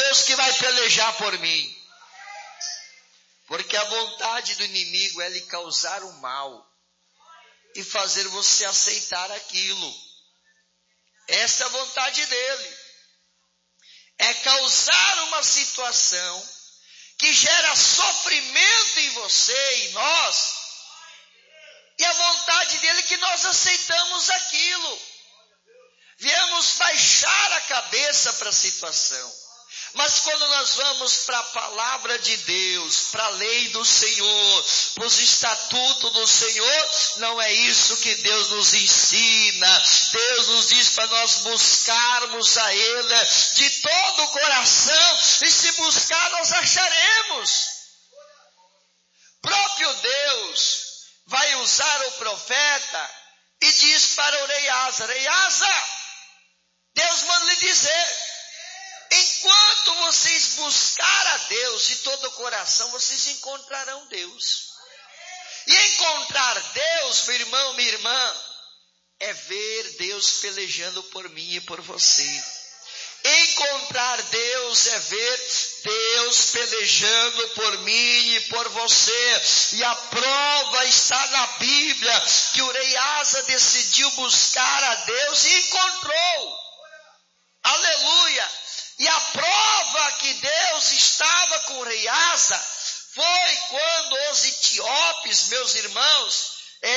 Deus que vai pelejar por mim. Porque a vontade do inimigo é lhe causar o mal e fazer você aceitar aquilo. Essa é a vontade dele. É causar uma situação que gera sofrimento em você e nós. E a vontade dele é que nós aceitamos aquilo. Viemos baixar a cabeça para a situação. Mas quando nós vamos para a palavra de Deus, para a lei do Senhor, para os estatutos do Senhor, não é isso que Deus nos ensina. Deus nos diz para nós buscarmos a Ele de todo o coração, e se buscar nós acharemos. Próprio Deus vai usar o profeta e diz para o rei Asa: rei Asa, Deus manda lhe dizer, enquanto vocês buscar a Deus de todo o coração, vocês encontrarão Deus. E encontrar Deus, meu irmão, minha irmã, é ver Deus pelejando por mim e por você. Encontrar Deus é ver Deus pelejando por mim e por você. E a prova está na Bíblia, que o rei Asa decidiu buscar a Deus e encontrou. Aleluia! E a prova que Deus estava com o rei Asa foi quando os etíopes, meus irmãos,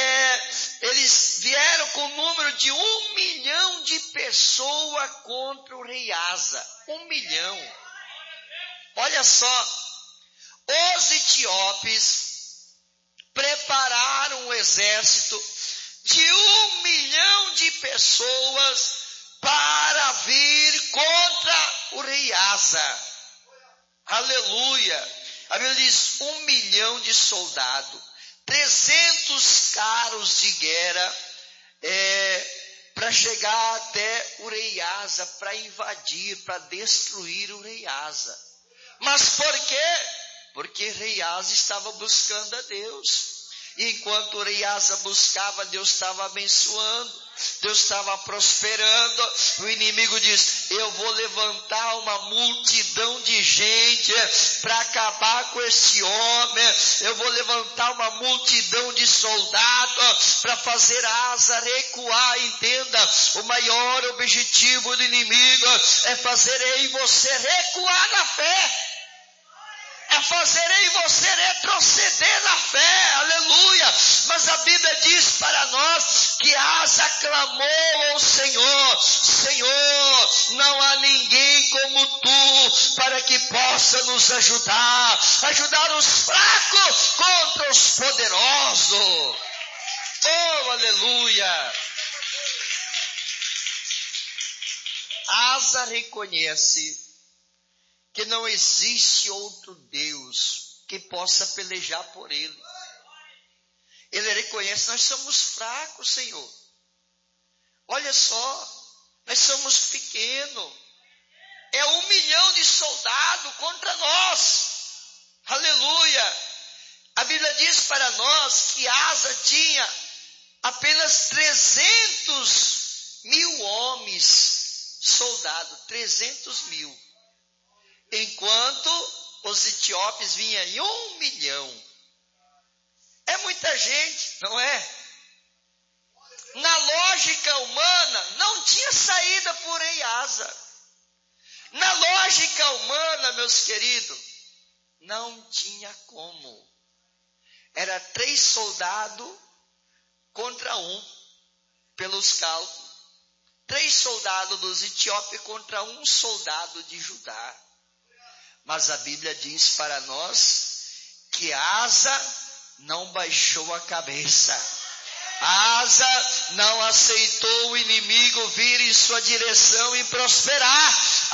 eles vieram com o número de 1 milhão de pessoas contra o rei Asa. 1 milhão. Olha só, os etíopes prepararam um exército de 1 milhão de pessoas para vir contra o rei Asa. Aleluia. A Bíblia diz 1 milhão de soldados, 300 carros de guerra, para chegar até o rei Asa, para invadir, para destruir o rei Asa. Mas por quê? Porque o rei Asa estava buscando a Deus. E enquanto o rei Asa buscava, Deus estava abençoando, Deus estava prosperando. O inimigo diz: eu vou levantar uma multidão de gente para acabar com esse homem. Eu vou levantar uma multidão de soldados para fazer Asa recuar. Entenda, o maior objetivo do inimigo é fazer eu e você recuar na fé. É fazer em você retroceder na fé, aleluia. Mas a Bíblia diz para nós que Asa clamou ao Senhor: Senhor, não há ninguém como tu para que possa nos ajudar os fracos contra os poderosos. Oh, aleluia. Asa reconhece que não existe outro Deus que possa pelejar por ele. Ele reconhece: nós somos fracos, Senhor. Olha só, nós somos pequenos. É 1 milhão de soldados contra nós. Aleluia. A Bíblia diz para nós que Asa tinha apenas 300 mil homens, soldados, 300 mil. Enquanto os etíopes vinham em 1 milhão. É muita gente, não é? Na lógica humana, não tinha saída por rei Asa. Na lógica humana, meus queridos, não tinha como. Era 3 soldados contra 1, pelos cálculos. 3 soldados dos etíopes contra 1 soldado de Judá. Mas a Bíblia diz para nós que Asa não baixou a cabeça. Asa não aceitou o inimigo vir em sua direção e prosperar.